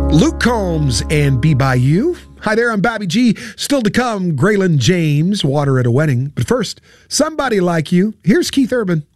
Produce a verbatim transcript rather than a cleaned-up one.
Luke Combs and Be By You. Hi there, I'm Bobby G. Still to come, Graylin James, Water at a Wedding. But first, Somebody Like You. Here's Keith Urban.